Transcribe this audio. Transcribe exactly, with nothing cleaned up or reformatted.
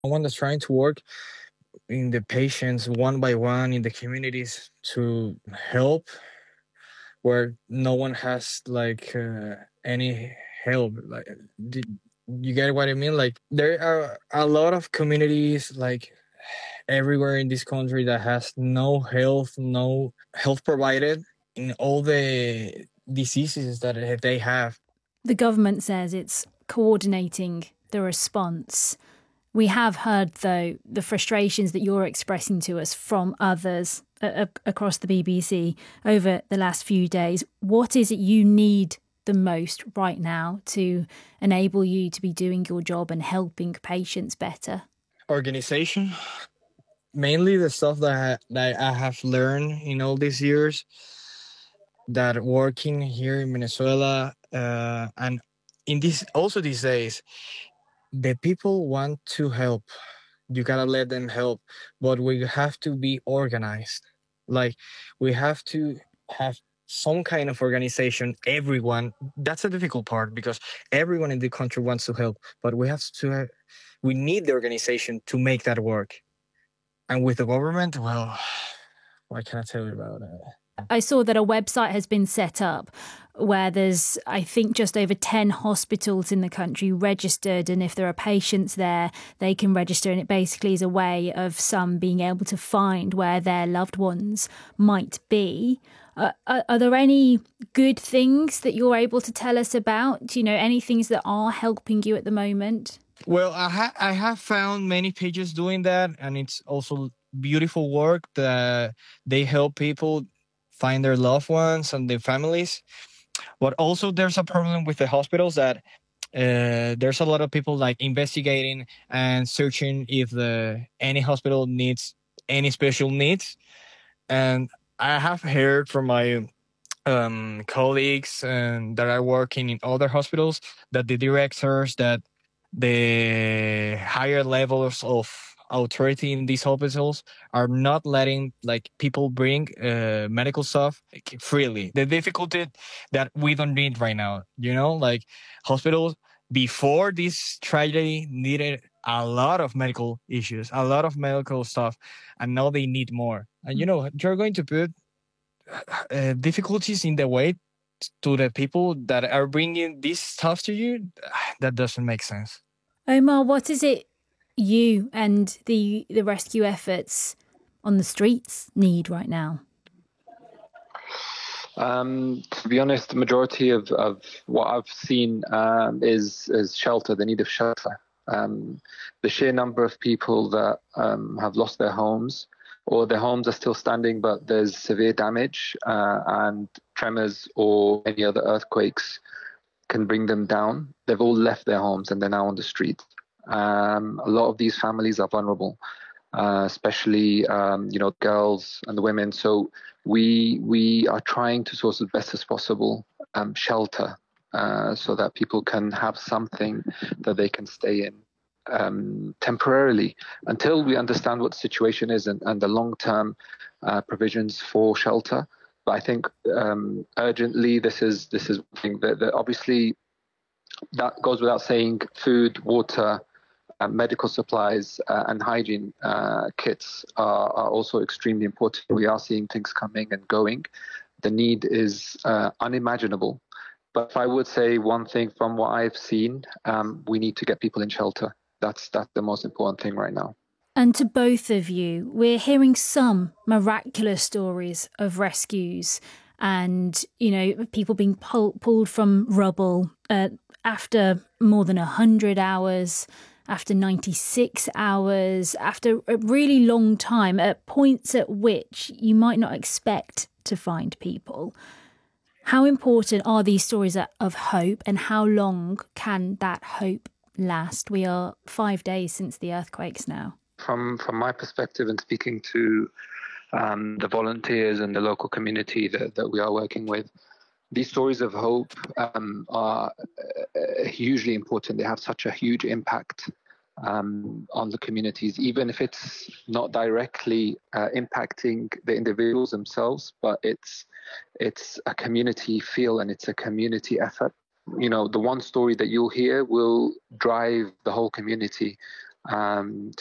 Someone that's trying to work in the patients one by one in the communities to help where no one has like uh, any help. Like, did you get what I mean? Like, there are a lot of communities like everywhere in this country that has no health, no health provided in all the diseases that they have. The government says it's coordinating the response. We have heard, though, the frustrations that you're expressing to us from others uh, across the B B C over the last few days. What is it you need the most right now to enable you to be doing your job and helping patients better? Organization. Mainly the stuff that I, that I have learned in all these years, that working here in Venezuela uh, and in this also these days, the people want to help. You gotta let them help, but we have to be organized. Like, we have to have some kind of organization. Everyone, that's a difficult part because everyone in the country wants to help, but we have to have, we need the organization to make that work. And with the government, well, what can I tell you about it? I saw that a website has been set up where there's, I think, just over ten hospitals in the country registered. And if there are patients there, they can register. And it basically is a way of some being able to find where their loved ones might be. Uh, are, are there any good things that you're able to tell us about? You know, any things that are helping you at the moment? Well, I, ha- I have found many pages doing that, and it's also beautiful work that they help people find their loved ones and their families. But also there's a problem with the hospitals that uh, there's a lot of people like investigating and searching if the any hospital needs any special needs. And I have heard from my um, colleagues and that are working in other hospitals that the directors, that the higher levels of authority in these hospitals are not letting like people bring uh, medical stuff like, freely. The difficulty that we don't need right now, you know, like hospitals before this tragedy needed a lot of medical issues, a lot of medical stuff, and now they need more. And you know, you're going to put uh, difficulties in the way to the people that are bringing this stuff to you. That doesn't make sense. Omar, what is it you and the the rescue efforts on the streets need right now? Um, to be honest, the majority of, of what I've seen um, is is shelter, the need of shelter. Um, the sheer number of people that um, have lost their homes, or their homes are still standing, but there's severe damage uh, and tremors or any other earthquakes can bring them down. They've all left their homes and they're now on the street. Um, a lot of these families are vulnerable. Uh, especially um, you know, girls and the women. So we we are trying to source as best as possible um, shelter uh, so that people can have something that they can stay in um, temporarily until we understand what the situation is and, and the long-term uh, provisions for shelter. But I think um, urgently this is this is something that, that obviously that goes without saying. Food, water, Uh, medical supplies uh, and hygiene uh, kits are, are also extremely important. We are seeing things coming and going. The need is uh, unimaginable. But if I would say one thing from what I've seen, um, we need to get people in shelter. That's that's the most important thing right now. And to both of you, we're hearing some miraculous stories of rescues and, you know, people being pull- pulled from rubble uh, after more than one hundred hours, after ninety-six hours, after a really long time, at points at which you might not expect to find people. How important are these stories of hope, and how long can that hope last? We are five days since the earthquakes now. From from my perspective, and speaking to um, the volunteers and the local community that, that we are working with, these stories of hope um, are uh, hugely important. They have such a huge impact um, on the communities, even if it's not directly uh, impacting the individuals themselves, but it's it's a community feel and it's a community effort. You know, the one story that you'll hear will drive the whole community um,